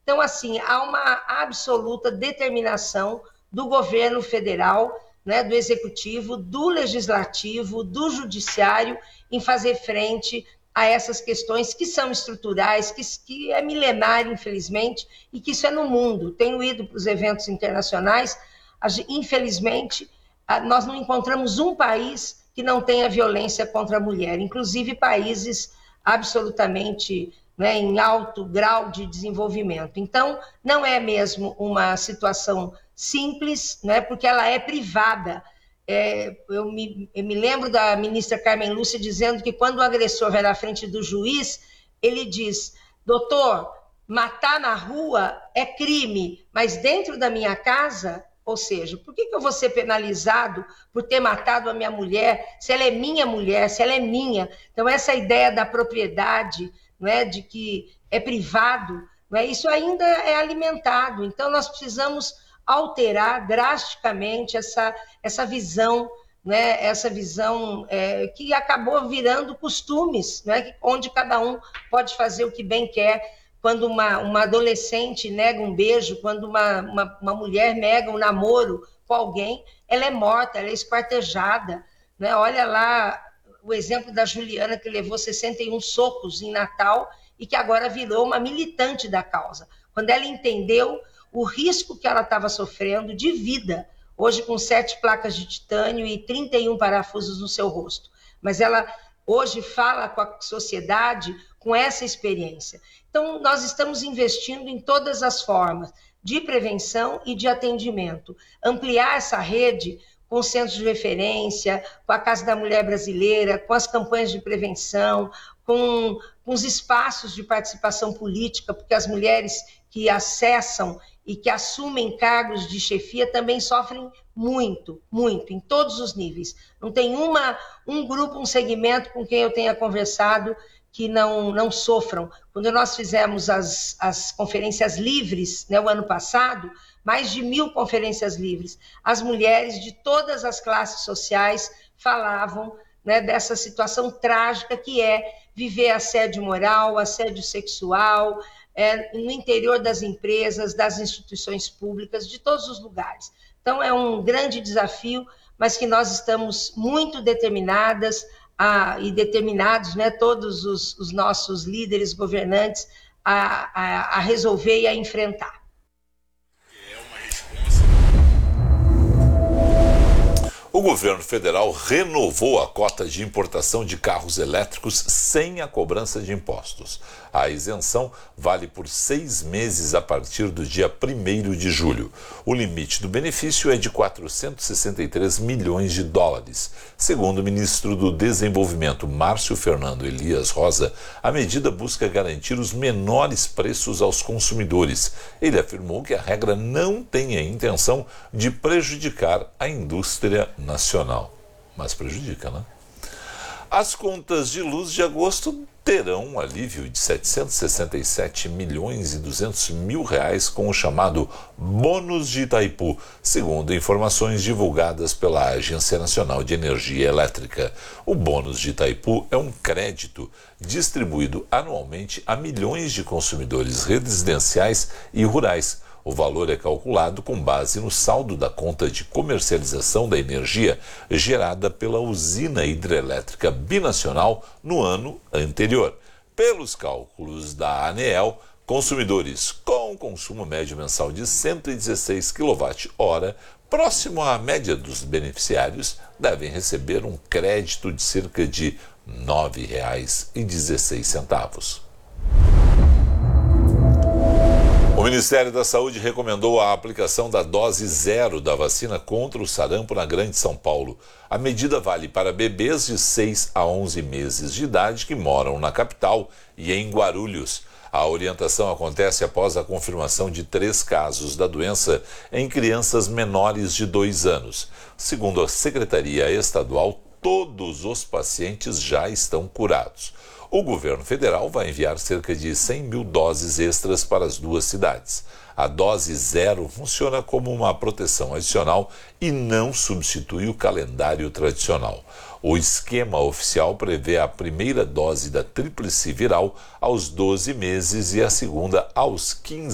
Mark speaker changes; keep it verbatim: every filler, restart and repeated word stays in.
Speaker 1: Então, assim, há uma absoluta determinação do governo federal, né, do executivo, do legislativo, do judiciário, em fazer frente a essas questões que são estruturais, que, que é milenário, infelizmente, e que isso é no mundo. Tenho ido para os eventos internacionais, infelizmente, nós não encontramos um país que não tenha violência contra a mulher, inclusive países absolutamente, né, em alto grau de desenvolvimento. Então, não é mesmo uma situação simples, né, porque ela é privada. É, eu, me, eu me lembro da ministra Carmen Lúcia dizendo que quando o agressor vai na frente do juiz, ele diz: doutor, matar na rua é crime, mas dentro da minha casa, ou seja, por que, que eu vou ser penalizado por ter matado a minha mulher, se ela é minha mulher, se ela é minha? Então, essa ideia da propriedade, não é, de que é privado, não é, isso ainda é alimentado. Então, nós precisamos alterar drasticamente essa, essa visão, né, essa visão é, que acabou virando costumes, né, onde cada um pode fazer o que bem quer. Quando uma, uma adolescente nega um beijo, quando uma, uma, uma mulher nega um namoro com alguém, ela é morta, ela é esquartejada, né? Olha lá o exemplo da Juliana, que levou sessenta e um socos em Natal e que agora virou uma militante da causa. Quando ela entendeu o risco que ela estava sofrendo de vida, hoje com sete placas de titânio e trinta e um parafusos no seu rosto. Mas ela hoje fala com a sociedade com essa experiência. Então, nós estamos investindo em todas as formas de prevenção e de atendimento. Ampliar essa rede com centros de referência, com a Casa da Mulher Brasileira, com as campanhas de prevenção, com, com os espaços de participação política, porque as mulheres que acessam e que assumem cargos de chefia também sofrem muito, muito, em todos os níveis. Não tem uma, um grupo, um segmento com quem eu tenha conversado que não, não sofram. Quando nós fizemos as, as conferências livres, né, o ano passado, mais de mil conferências livres, as mulheres de todas as classes sociais falavam, né, dessa situação trágica que é viver assédio moral, assédio sexual, é, no interior das empresas, das instituições públicas, de todos os lugares. Então, é um grande desafio, mas que nós estamos muito determinadas a, e determinados, né, todos os, os nossos líderes governantes, a, a, a resolver e a enfrentar.
Speaker 2: O governo federal renovou a cota de importação de carros elétricos sem a cobrança de impostos. A isenção vale por seis meses a partir do dia primeiro de julho. O limite do benefício é de quatrocentos e sessenta e três milhões de dólares. Segundo o ministro do Desenvolvimento, Márcio Fernando Elias Rosa, a medida busca garantir os menores preços aos consumidores. Ele afirmou que a regra não tem a intenção de prejudicar a indústria nacional. Mas prejudica, né? As contas de luz de agosto terão um alívio de setecentos e sessenta e sete milhões e duzentos mil reais com o chamado Bônus de Itaipu, segundo informações divulgadas pela Agência Nacional de Energia Elétrica. O Bônus de Itaipu é um crédito distribuído anualmente a milhões de consumidores residenciais e rurais. O valor é calculado com base no saldo da conta de comercialização da energia gerada pela usina hidrelétrica binacional no ano anterior. Pelos cálculos da ANEEL, consumidores com consumo médio mensal de cento e dezesseis quilowatt-hora, próximo à média dos beneficiários, devem receber um crédito de cerca de nove reais e dezesseis centavos. O Ministério da Saúde recomendou a aplicação da dose zero da vacina contra o sarampo na Grande São Paulo. A medida vale para bebês de seis a onze meses de idade que moram na capital e em Guarulhos. A orientação acontece após a confirmação de três casos da doença em crianças menores de dois anos. Segundo a Secretaria Estadual, todos os pacientes já estão curados. O governo federal vai enviar cerca de cem mil doses extras para as duas cidades. A dose zero funciona como uma proteção adicional e não substitui o calendário tradicional. O esquema oficial prevê a primeira dose da tríplice viral aos doze meses e a segunda aos quinze